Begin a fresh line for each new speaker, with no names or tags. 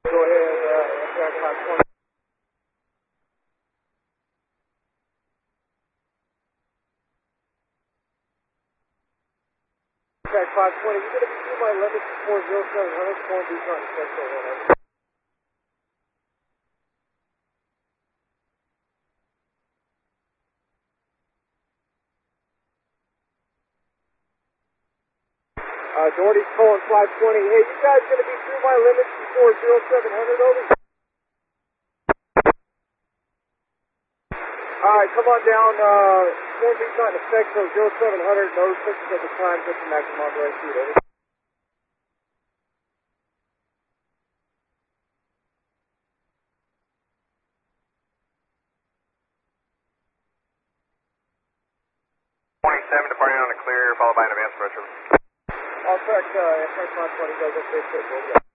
Go ahead, Amtrak 520. Amtrak 520, you're going to be through my limits before 0700, going to be trying to check over. Doherty's calling 520. Hey, you guys going to be through my limits before 0700, over? Alright, come on down. Storm beat's not in effect, so 0700, no restrictions at the time, just the maximum authorized speed, over.
27 departing on a clear, followed by an advanced approach.
I'll track Amtrak 520, guys, okay,